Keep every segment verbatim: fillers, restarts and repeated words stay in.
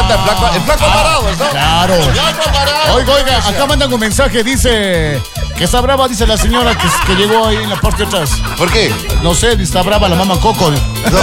falta el flaco, el flaco Alvarado, ¿no? Claro. Oiga, oiga, acá mandan un mensaje, dice que está brava, dice la señora que, que llegó ahí en la parte de atrás. ¿Por qué? No sé, está brava la mamá Coco. No.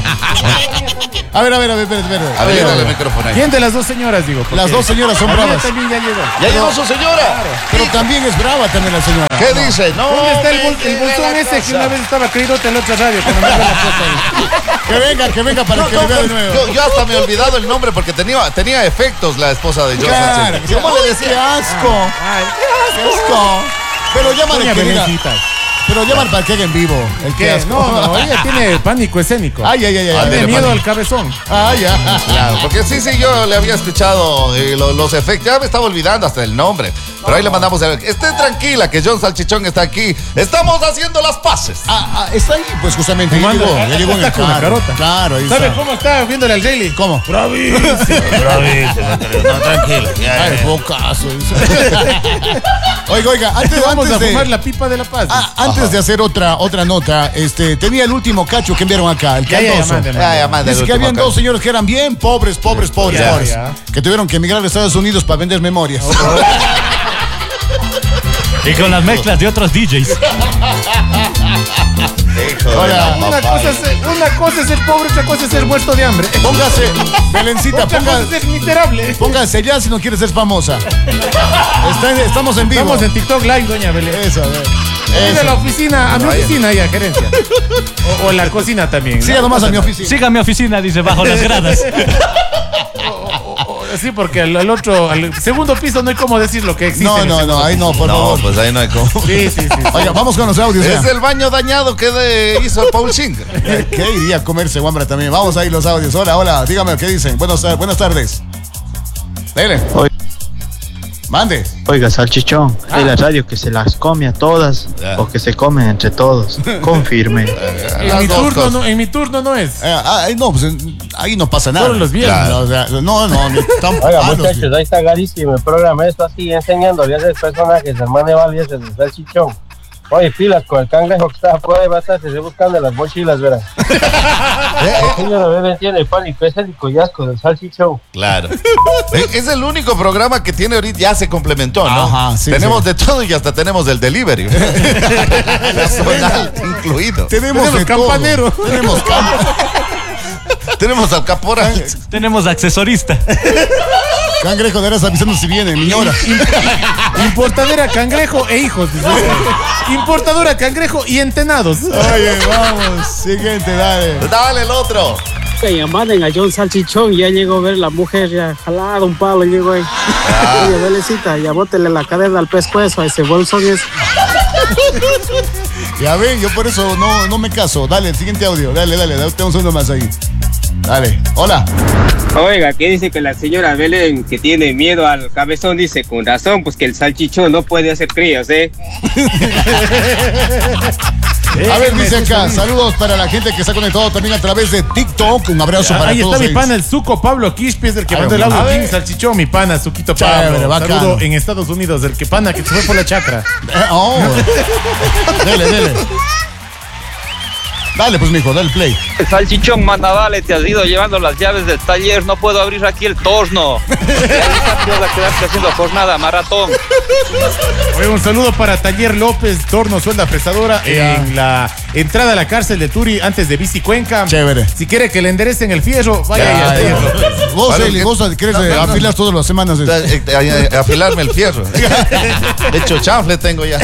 A ver, a ver, a ver, espérate, espérate. A ver, dale el micrófono ahí. ¿Quién de las dos señoras, digo? Porque Las dos señoras son María bravas. también ya llegó. Ya llegó su señora. Claro. Pero también es brava también la señora. ¿Qué dice? No. ¿Dónde está el, bol me el bolsón quede la ese que cosa. una vez estaba caído en la otra radio? Cuando me dio la foto ahí. Que venga, que venga para No, que no, le vea de no, nuevo. yo, yo hasta me he olvidado el nombre porque tenía, tenía efectos la esposa de John Claro. Sánchez. ¿Cómo le decía? ¡Qué asco! Ay, ¡Qué asco! Pero llámale doña que diga. Belencita. Pero llámale para que haga en vivo. El que ¿Qué? asco. No, no, ella tiene pánico escénico. Ay, ay, ay, ay. Tiene Ándele, miedo pánico. al cabezón. Ah, ya. Claro, porque sí, sí, yo le había escuchado eh, lo- los efectos. Ya me estaba olvidando hasta el nombre. Pero ahí le mandamos el... Esté tranquila que John Salchichón está aquí. Estamos haciendo las paces. Ah, ah, está ahí, pues justamente. Ya Fumando. llegó, ya llegó en el Está con la carro. carota. Claro, ahí ¿Sabe está. cómo está viéndole al Jaylee? ¿Cómo? Bravísimo. Bravísimo, no, tranquilo. Ay, bocazo. Oiga, oiga, antes, Vamos antes a de... fumar la pipa de la paz. Ah, antes de hacer otra, otra nota, este, tenía el último cacho que enviaron acá, el Ya, ya, ya, caldoso. mande, Ya, ya, manda el Dice que último habían acá. dos señores que eran bien pobres, pobres, pobres, Ya, pobres. ya. Que tuvieron que emigrar a Estados Unidos para vender memorias. Y con las mezclas de otros D Js. Hijo de Ahora, la Una papaya. cosa, es ser, una cosa es ser pobre, otra cosa es ser muerto de hambre. Póngase, Belencita, Otra cosa es ponga, ser miserable. póngase ya si no quiere ser famosa. Está- estamos en vivo. Estamos en TikTok Live, doña Belén. Eso, a ver. Venga Eso. a la oficina, a mi Vaya. oficina y a gerencia. O, o la cocina también. ¿no? Siga nomás a mi oficina. Siga a mi oficina, dice, bajo las gradas. O- Sí, porque al, al otro, al segundo piso no hay cómo decir lo que existe. No, en el no, segundo no, ahí no, por No, favor. pues ahí no hay cómo. Sí, sí, sí. sí. Oiga, vamos con los audios. Es ya. el baño dañado que de- hizo el Paul Singer. ¿Qué iría a comerse Wambra también? Vamos ahí los audios. Hola, hola, dígame, ¿qué dicen? Buenas, tar- buenas tardes. Dele. Oiga. Mande. Oiga, Salchichón, hay la radio que se las come a todas Ya. o que se comen entre todos. Confirme. En Las mi, dos turno, cosas. no, en mi turno no es. Eh, ah, ahí no, pues en- ahí no pasa nada. Todos los viernes. Claro, o sea, no, no, ni tan Oiga, malos, muchachos, ahí está carísimo el programa. Esto así, enseñándole a esos personajes, hermano de Valdés, el Salchichón. Oye, pilas con el cangrejo que está por ahí, bastante, se buscando las mochilas, verás. El señor bebé tiene pánico escénico y asco del Salchichón. Claro. Es es el único programa que tiene ahorita, ya se complementó, ¿no? Ajá, sí, tenemos sí. de todo y hasta tenemos del delivery. Nacional incluido. Tenemos, Tenemos de campanero. todo. Tenemos campanero. Tenemos al caporal. Tenemos accesorista. Cangrejo, de veras avisando si viene, mi hora. Importadora cangrejo e hijos. dice. Importadora cangrejo y entenados. Oye, vamos. Siguiente, dale. Dale el otro. Que ya manden a John Salchichón, ya llegó a ver la mujer, ya jalada un palo, llegó ahí. Oye, Belecita, ya bótele la cadena al pescuezo a ese bolsón es. Ya ven, yo por eso no, no me caso. Dale, el siguiente audio. Dale, dale, dale un segundo más ahí. Dale. Hola. Oiga, ¿qué dice que la señora Belén que tiene miedo al cabezón? Dice, con razón, pues que el salchichón no puede hacer críos, ¿eh? A ver, dice acá, saludos para la gente que está conectado también a través de TikTok. Un abrazo para Ahí todos. está mi ellos. pana, el Suco Pablo Quispe, es el que A mandó el ver, a audio. ver. King Salchichón, mi pana, Suquito Chévere, Pablo. bacano. Saludo en Estados Unidos, el que pana que se fue por la chacra. Eh, oh. Dele, dele. Dale, pues, mijo, dale play. Salchichón, manda, dale, te has ido llevando las llaves del taller, no puedo abrir aquí el torno. Ya vas a quedarte haciendo jornada, maratón. Oye, un saludo para Taller López, Torno, Suelda Fresadora, en la entrada a la cárcel de Turi antes de Bici Cuenca. Chévere. Si quiere que le enderecen el fierro, vaya Ya, ahí a ya. Taller López. Vos, Vale, Eli, que- vos querés No, eh, no, no. afilar todas las semanas. Eh, eh, eh, Afilarme el fierro. De hecho, chanfle tengo ya.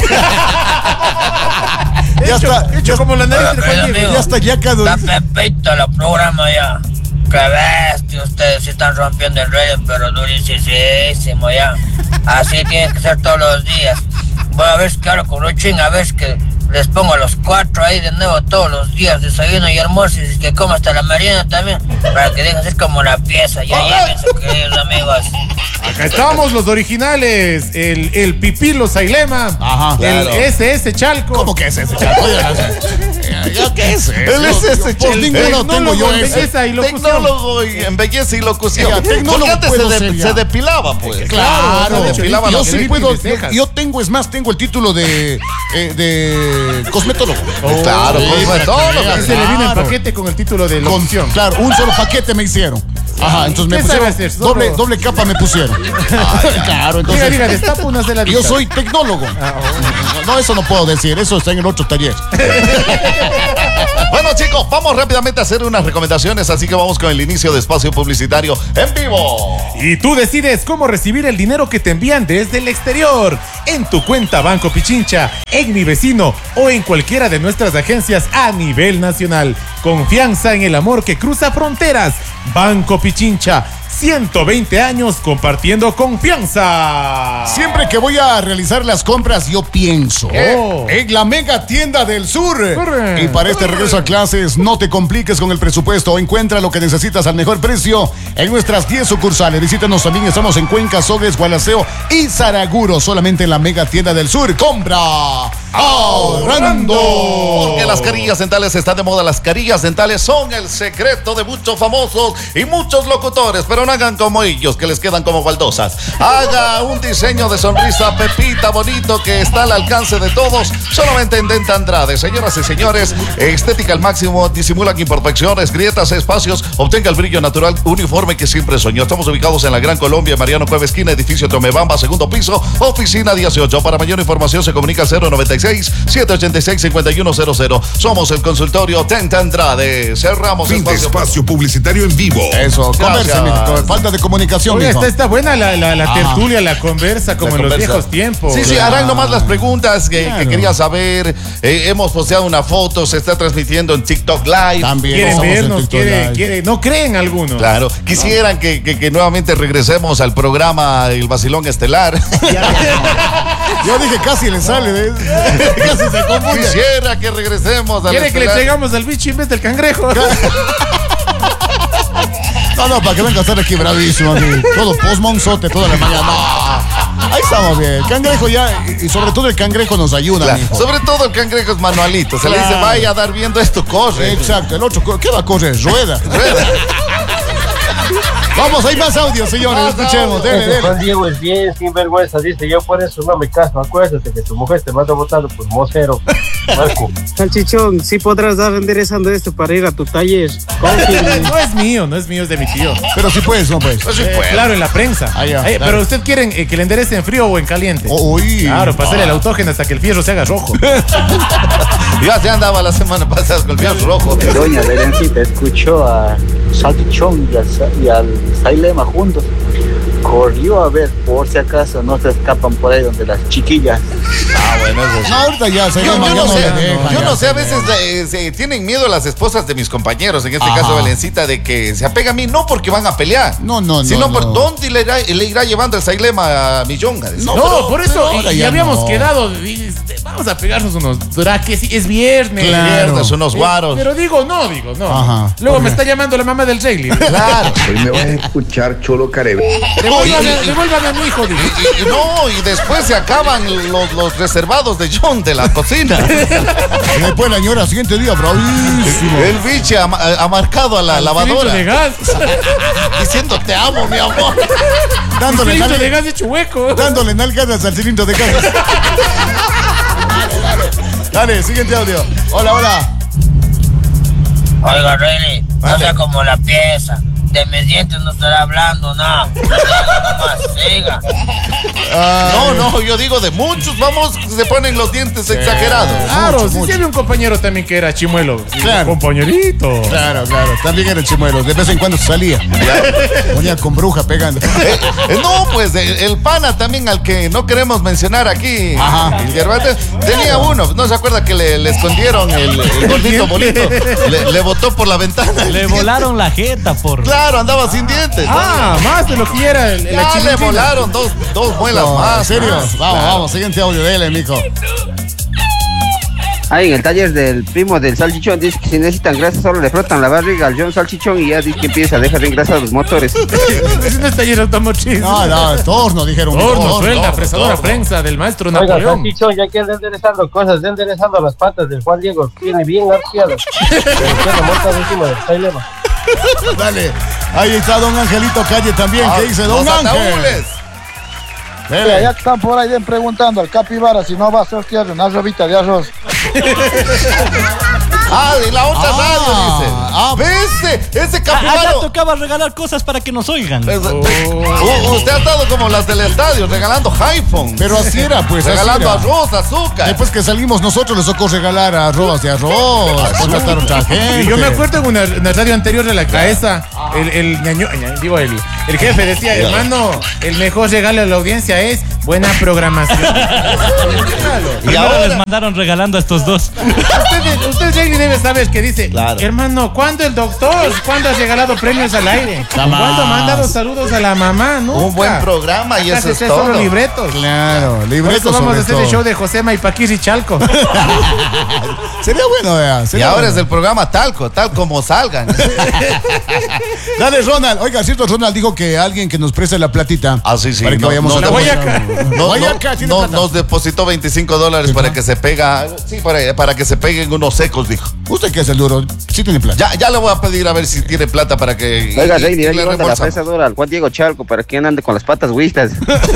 Ya Hecho, está, hecho como la nariz de Juan Diego. ya está, ya cada Está pepito el programa ya. Que bestia, ustedes se están rompiendo el radio, pero durísimo ya. Así tiene que ser todos los días. Voy a ver si claro con Luchín, a ver si que les pongo a los cuatro ahí de nuevo todos los días, desayuno y almuerzo, y que como hasta la merienda también, para que dejen ser como la pieza. Ya llévense, queridos amigos. Acá estamos los originales, el, el Pipilo Sailema, Ajá, el claro. S S Chalco. ¿Cómo que es ese chato? Oye, no- ¿Ya qué es eso? Él es ese Pues chel- ninguno tengo yo Tecnólogo en ese. belleza y locución. Tecnólogo y en belleza y locución. Ya, tecnólogo Porque antes puedo se, de- ser ya. se depilaba, pues. Claro, se depilaba yo los sí limpio puedo. de cejas. Yo tengo, es más, tengo el título de, eh, de cosmetólogo. Claro, Sí, cosmetólogo. para que Se le vino en claro. paquete con el título de Con- locución. claro, un solo paquete me hicieron. Ajá, entonces me ¿Qué pusieron sabe hacer? doble, Solo- doble capa me pusieron. Claro, entonces. Diga, diga, destapa una de las Yo soy tecnólogo. No, eso no puedo decir, eso está en el otro taller. Bueno, chicos, vamos rápidamente a hacer unas recomendaciones, así que vamos con el inicio de espacio publicitario en vivo. Y tú decides cómo recibir el dinero que te envían desde el exterior. En tu cuenta Banco Pichincha, en Mi Vecino o en cualquiera de nuestras agencias a nivel nacional. Confianza en el amor que cruza fronteras. Banco Pichincha, ciento veinte años compartiendo confianza. Siempre que voy a realizar las compras, yo pienso Oh. en la mega tienda del sur. Corre. Y para este regreso a clases, no te compliques con el presupuesto. Encuentra lo que necesitas al mejor precio en nuestras diez sucursales. Visítanos también, estamos en Cuenca, Sogues, Gualaceo y Saraguro. Solamente en la mega tienda del sur. Compra ahorrando. Porque las carillas dentales están de moda. Las carillas dentales son el secreto de muchos famosos y muchos locutores, pero no hagan como ellos, que les quedan como baldosas. Haga un diseño de sonrisa pepita bonito que está al alcance de todos, solamente en Denta Andrade. Señoras y señores, estética al máximo, disimulan imperfecciones, grietas, espacios, obtenga el brillo natural uniforme que siempre soñó. Estamos ubicados en la Gran Colombia, Mariano Cueva esquina, edificio Tromebamba, segundo piso, oficina dieciocho. Para mayor información se comunica al cero noventa y seis, siete ochenta y seis, cincuenta y uno cero cero. Somos el consultorio Denta Andrade. Cerramos Fin de espacio publicitario en vivo. Eso, conversa, mijo. Falta de comunicación, Oye, mijo. está, está buena la, la, la tertulia, la conversa, como La en los conversa. viejos tiempos. Sí, sí, Claro. harán nomás las preguntas que, Claro. que quería saber. Eh, hemos posteado una foto, se está transmitiendo en TikTok Live. También Quieren estamos en vernos, TikTok quieren, Live. quieren, no creen algunos. Claro, quisieran que, que, que nuevamente regresemos al programa El Vacilón Estelar. Yo dije casi le sale. ¿eh? Casi se confunde. Quisiera que regresemos al Quiere que le Estelar. traigamos al bicho en vez del cangrejo. No, no, para que venga a estar aquí bravísimo. Aquí. Todo posmonzote toda la mañana. No. Ahí estamos bien. El cangrejo ya, y sobre todo el cangrejo nos ayuda, Claro, mijo. sobre todo el cangrejo es manualito. Se le dice, Claro. vaya a dar viendo esto, corre. Exacto, el otro, ¿qué va a correr? Rueda. Rueda. Vamos, hay más audio, señores. Más Escuchemos, audio. dele, Ese Juan dele. Diego es bien sinvergüenza, dice, yo por eso no me caso, acuérdate que tu mujer te manda votando por mocero. Marco. Salchichón, sí podrás dar enderezando esto para ir a tu taller. Confirme. No es mío, no es mío, es de mi tío. Pero si puedes, no puedes. Pues sí, Eh, pues. claro, en la prensa. Ah, ya, Eh, claro. Pero usted quieren eh, que le enderece en frío o en caliente. Oh, uy. Claro, para hacerle el autógeno hasta que el fierro se haga rojo. Ya se andaba la semana pasada con el fierro rojo. Doña Berencita escuchó a Salchichón y al, Sa- y al Sailema juntos. Corrió a ver por si acaso no se escapan por ahí donde las chiquillas. Ah, bueno, eso sí. No, ahorita ya se Yo, llama, yo ya no sé, le dejan, yo ya no sé, se a veces dejan. eh, se- tienen miedo las esposas de mis compañeros, en este Ajá. caso Belencita, de que se apega a mí, no porque van a pelear, No, no, no, sino por no. dónde le irá, le irá llevando el Sailema a Millonga. No, pero- por eso, pero ahora y, y ya habíamos no. quedado, y, este, vamos a pegarnos unos draques, y es viernes. Claro. Viernes, unos Eh, guaros. Pero digo, no, digo, no. Ajá. Luego ¿Por me qué? está llamando la mamá del Rayleigh. Claro. Hoy me vas a escuchar Cholo Carebe. Devuélvame, y- devuélvame a mi hijo, digo. Y, y no, y después se acaban los, los reservados de John de la cocina. Y después la señora, siguiente día, bravísimo. El biche ha, ha marcado a la lavadora Cilindro de gas. diciendo te amo, mi amor. Dándole, Cilindro de nalga- gas hecho hueco. dándole nalgadas al cilindro de gas. Dale, dale. Dale, siguiente audio. Hola, hola. Oiga, Rayleigh, no sea como la pieza. De mis dientes no estará hablando, no. Siga nomás, siga. No, no, yo digo de muchos, vamos, se ponen los dientes exagerados. Claro, Mucho, sí, mucho. sí había un compañero también que era chimuelo. Claro. Compañerito. Claro, claro. También era chimuelo. De vez en cuando salía. Ponía con bruja pegando. Eh, eh, no, pues el, el pana también al que no queremos mencionar aquí, Ajá. el Yerbate, tenía uno, ¿no se acuerda que le, le escondieron el, el gordito bonito? Le, le botó por la ventana. Le volaron la jeta por... Claro, andaba sin dientes. Ah, más de lo que era el, la ya le chilentina. volaron dos, dos muelas No, más. ¿en serio? más. Vamos, Claro. vamos. Siguiente audio. Dele, mijo. Ahí en el taller del primo del Salchichón dice que si necesitan grasa solo le frotan la barriga al John Salchichón y ya dice que empieza a dejar de engrasar los motores. Ese no es taller automotriz. No, no, torno, dijeron. Horno, suelda, torno, fresadora, torno. prensa del maestro Oiga, Napoleón. Salchichón, ya que anda enderezando cosas, anda enderezando las patas del Juan Diego, tiene bien arqueadas. Pero tiene montas encima del Sailema. Dale. Ahí está don Angelito Calle también. Ah, ¿Qué dice don los Ángel? ataúdes. Dele. Ya que están por ahí ven preguntando al capibara si no va a sortear una robita de arroz. Ah, y la otra Ah, radio, dice. ah. ¿Ves? Ese Ah, acá capibaro. tocaba regalar cosas para que nos oigan. Es- U- Usted ha estado como las del estadio, regalando iPhone. Pero así era, pues. así regalando era. arroz, azúcar. Después que salimos nosotros les tocó regalar arroz de arroz, contratar otra gente. Y yo me acuerdo en una, una radio anterior de la cabeza, el, el ñaño, ña- digo, el, el jefe decía, hermano, el mejor regalo a la audiencia es buena programación. Y Primero ahora- les mandaron regalando a estos dos. Usted, usted Jamie, debe saber que dice, Claro. hermano, ¿cuándo el doctor? ¿Cuándo has regalado premios al aire? Jamás. ¿Cuándo ha mandado saludos a la mamá? Nunca. Un buen programa y Acá eso se es hace todo. solo libretos. Claro, Por libretos eso vamos sobre a hacer todo. el show de Josema y Paquirri Chalco. Sería bueno, vea. Y sería ahora bueno. es el programa Talco, tal como salgan. Dale, Ronald. Oiga, cierto, Ronald dijo que alguien que nos preste la platita. Ah, sí, sí. Para que no, vayamos no, a la no, Guayaca. no, Guayaca no, tiene no, plata. nos depositó veinticinco dólares para que se pega. Sí, para, para que se peguen unos secos, dijo. ¿Usted qué es el duro? Sí tiene plata. Ya, ya le voy a pedir a ver si tiene plata para que. Oiga, y- Rey, y dirá le llevando la reembolsamos. presa dura al Juan Diego Chalco para que ande con las patas huistas.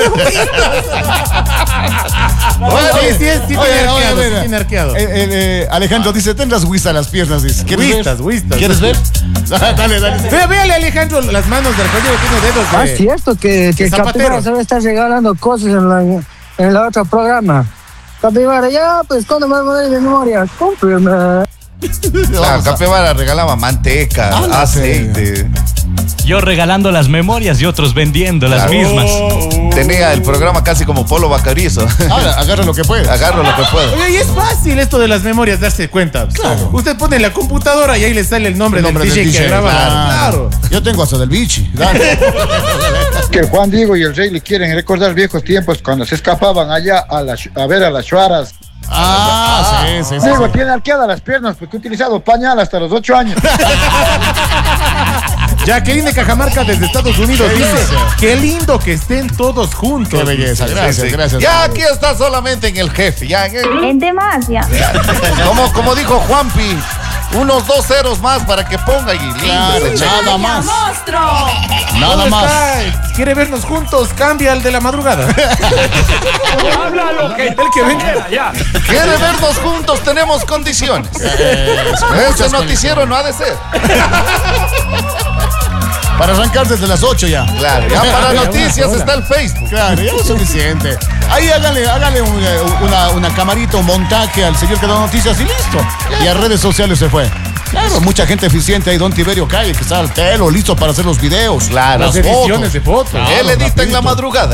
Bueno, Sí, sí, sí, tiene Oye, oye, arqueado, sí mira. tiene arqueado. Eh, eh, eh, Alejandro dice, tendrás wista a las piernas, dice. ¿Quieres Wistas, ver? wistas. ¿Quieres ver? dale, dale. Vea, véale, Alejandro, las manos del Juan Diego tiene dedos de... Ah, es cierto que, que zapatero. Capibara se va a estar regalando cosas en la, en el otro programa. Capibara, ya, pues, ¿cuándo me voy de memoria? Cómprame. Claro, Capibara regalaba manteca, Ah, no aceite. Yo regalando las memorias y otros vendiendo las Claro. mismas. Tenía el programa casi como Polo Bacarizo. Ahora, agarra lo que puedes. Agarro lo que puedo. Oye, y es fácil esto de las memorias darse cuenta. Claro. Usted pone en la computadora y ahí le sale el nombre, El nombre del del D J que D J, graba. claro. Claro. Yo tengo hasta del bichi. Dale. Que el Juan Diego y el Rey le quieren recordar viejos tiempos cuando se escapaban allá a, la, a ver a las chuaras. Ah, sí, sí, sí. Diego sí. tiene arqueadas las piernas porque he utilizado pañal hasta los ocho años. Jacqueline de Cajamarca desde Estados Unidos Qué dice, belleza. qué lindo que estén todos juntos. Qué belleza. Gracias, Sí, sí. gracias. Ya aquí está solamente en el jefe. Ya en el- En demasia. como, como dijo Juanpi, unos dos ceros más para que ponga y lindo Claro, ese cheque. nada más. Nada ¿Dónde más. está? ¿Quiere vernos juntos? Cambia al de la madrugada. Habla lo que El que venga. ya. ¿Quiere vernos juntos? Tenemos condiciones. Ese noticiero no ha de ser. Para arrancar desde las ocho ya. Claro, ya para noticias está el Facebook. Claro, ya es suficiente. Ahí hágale, hágale un, eh, una, una camarita, un montaje al señor que da noticias y listo. Y a redes sociales se fue. Claro, mucha gente eficiente ahí, don Tiberio Calle, que está al pelo, listo para hacer los videos. Claro, Las las ediciones de fotos. Claro, Él edita en la rapidito. madrugada.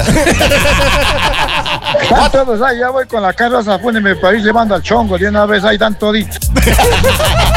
Están todos ahí, ya voy con la carroza, póneme para ir llevando al chongo, de una vez ahí dan todito.